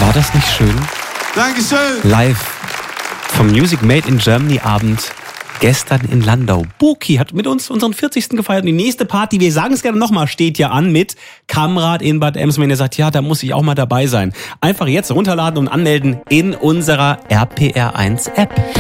War das nicht schön? Dankeschön. Live vom Music Made in Germany Abend gestern in Landau. Buki hat mit uns unseren 40. gefeiert. Und die nächste Party, wir sagen es gerne nochmal, steht ja an mit Kamrat in Bad Ems. Wenn ihr sagt, ja, da muss ich auch mal dabei sein. Einfach jetzt runterladen und anmelden in unserer RPR1 App.